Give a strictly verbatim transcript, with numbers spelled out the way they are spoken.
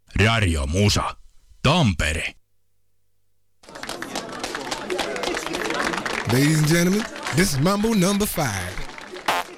Radio Musa. Tampere. Ladies and gentlemen, this is Mambo number five.